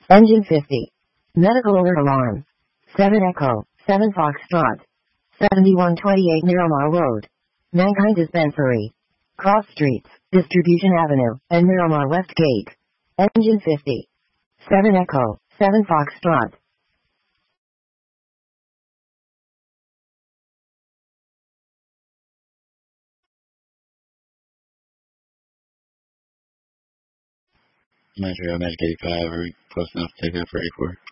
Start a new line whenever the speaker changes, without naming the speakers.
Engine 50. Medical alert alarm. 7 Echo, 7 Foxtrot. 7128 Miramar Road. Mankind Dispensary. Cross Streets, Distribution Avenue, and Miramar West Gate. Engine 50. 7 Echo, 7 Foxtrot.
Metro Magic 85, are we close enough to take that for 84?